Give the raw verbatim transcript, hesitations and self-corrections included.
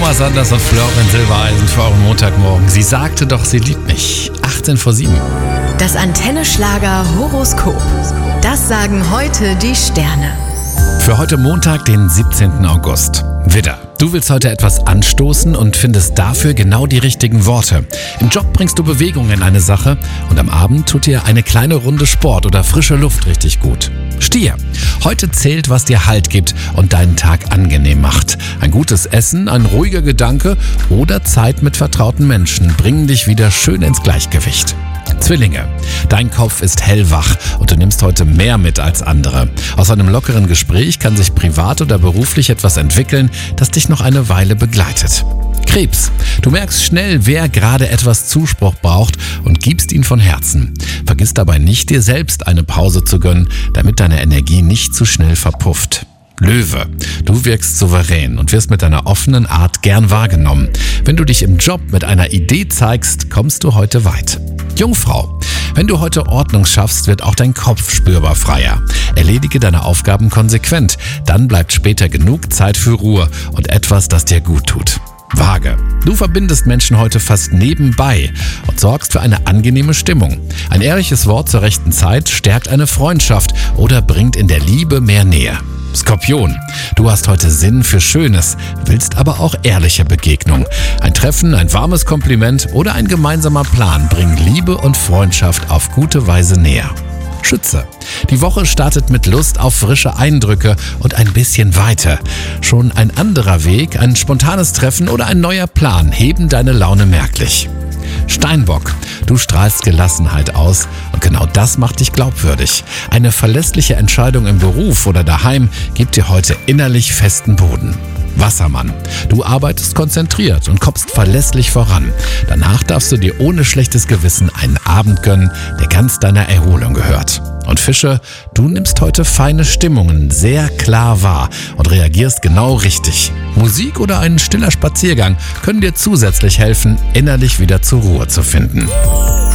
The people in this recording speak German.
Thomas Anders und Florian Silbereisen für euren Montagmorgen. Sie sagte doch, sie liebt mich. achtzehn vor sieben. Das Antenne-Schlager-Horoskop. Das sagen heute die Sterne. Für heute Montag, den siebzehnten August. Widder, du willst heute etwas anstoßen und findest dafür genau die richtigen Worte. Im Job bringst du Bewegung in eine Sache und am Abend tut dir eine kleine Runde Sport oder frische Luft richtig gut. Stier, heute zählt, was dir Halt gibt und deinen Tag angenehm macht. Ein gutes Essen, ein ruhiger Gedanke oder Zeit mit vertrauten Menschen bringen dich wieder schön ins Gleichgewicht. Zwillinge, dein Kopf ist hellwach und du nimmst heute mehr mit als andere. Aus einem lockeren Gespräch kann sich privat oder beruflich etwas entwickeln, das dich noch eine Weile begleitet. Krebs, du merkst schnell, wer gerade etwas Zuspruch braucht und gibst ihn von Herzen. Vergiss dabei nicht, dir selbst eine Pause zu gönnen, damit deine Energie nicht zu schnell verpufft. Löwe, du wirkst souverän und wirst mit deiner offenen Art gern wahrgenommen. Wenn du dich im Job mit einer Idee zeigst, kommst du heute weit. Jungfrau, wenn du heute Ordnung schaffst, wird auch dein Kopf spürbar freier. Erledige deine Aufgaben konsequent, dann bleibt später genug Zeit für Ruhe und etwas, das dir gut tut. Waage, du verbindest Menschen heute fast nebenbei und sorgst für eine angenehme Stimmung. Ein ehrliches Wort zur rechten Zeit stärkt eine Freundschaft oder bringt in der Liebe mehr Nähe. Skorpion, du hast heute Sinn für Schönes, willst aber auch ehrliche Begegnung. Ein Treffen, ein warmes Kompliment oder ein gemeinsamer Plan bringen Liebe und Freundschaft auf gute Weise näher. Schütze, die Woche startet mit Lust auf frische Eindrücke und ein bisschen weiter. Schon ein anderer Weg, ein spontanes Treffen oder ein neuer Plan heben deine Laune merklich. Steinbock, du strahlst Gelassenheit aus und genau das macht dich glaubwürdig. Eine verlässliche Entscheidung im Beruf oder daheim gibt dir heute innerlich festen Boden. Wassermann, du arbeitest konzentriert und kommst verlässlich voran. Danach darfst du dir ohne schlechtes Gewissen einen Abend gönnen, der ganz deiner Erholung gehört. Und Fische, du nimmst heute feine Stimmungen sehr klar wahr und reagierst genau richtig. Musik oder ein stiller Spaziergang können dir zusätzlich helfen, innerlich wieder zur Ruhe zu finden.